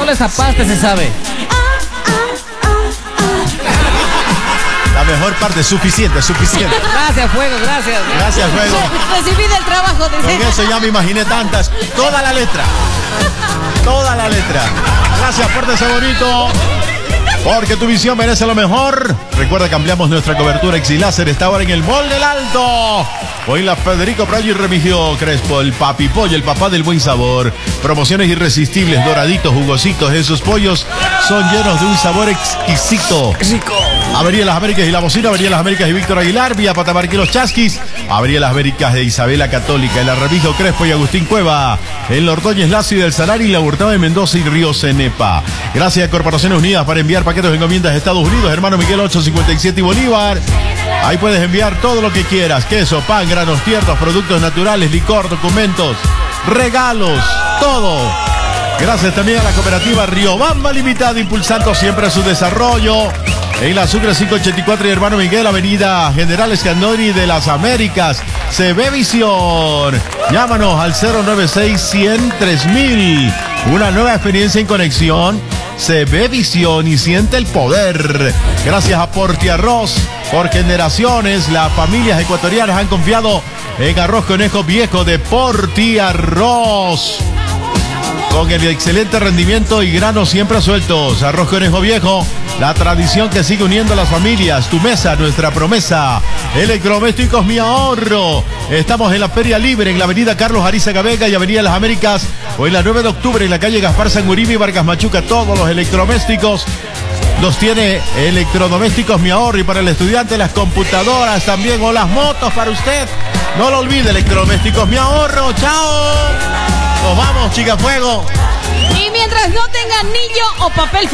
Solo esa parte se sabe. La mejor parte, suficiente. Gracias, Fuego, gracias. Gracias, Fuego. Recibí del trabajo. Con eso ya me imaginé tantas. Toda la letra. Gracias, pórtese bonito. Porque tu visión merece lo mejor. Recuerda que ampliamos nuestra cobertura Exiláser. Está ahora en el Mall del Alto. Hoy la Federico Prayo y Remigio Crespo, el papi pollo, el papá del buen sabor. Promociones irresistibles, doraditos, jugositos. Esos pollos son llenos de un sabor exquisito. Avenida Las Américas y La Bocina, Avenida Las Américas y Víctor Aguilar, vía Patamarquí Los Chasquis, Avenida Las Américas de Isabela Católica, en la Remigio Crespo y Agustín Cueva, en la Ordóñez Lazo y del Salar y la Hurtado de Mendoza y Río Cenepa. Gracias a Corporaciones Unidas para enviar paquetes de encomiendas a Estados Unidos, hermano Miguel 857 y Bolívar. Ahí puedes enviar todo lo que quieras, queso, pan, granos tiernos, productos naturales, licor, documentos, regalos, todo. Gracias también a la cooperativa Riobamba Limitada, impulsando siempre su desarrollo. En la Sucre 584 y hermano Miguel, Avenida General Escandoni de las Américas. CB Visión. Llámanos al 096-100-3000. Una nueva experiencia en conexión. CB Visión y siente el poder. Gracias a Porti Arroz. Por generaciones, las familias ecuatorianas han confiado en Arroz Conejo Viejo de Porti Arroz. Con el excelente rendimiento y granos siempre sueltos. Arroz Conejo Viejo, la tradición que sigue uniendo a las familias. Tu mesa, nuestra promesa. Electrodomésticos Mi Ahorro. Estamos en la Feria Libre, en la avenida Carlos Arizaga Vega y avenida Las Américas. O en la 9 de octubre, en la calle Gaspar Sangurimi y Vargas Machuca. Todos los electrodomésticos los tiene Electrodomésticos Mi Ahorro. Y para el estudiante, las computadoras también o las motos para usted. No lo olvide, Electrodomésticos Mi Ahorro. ¡Chao! Nos vamos, Chica Fuego. Y mientras no tenga anillo o papel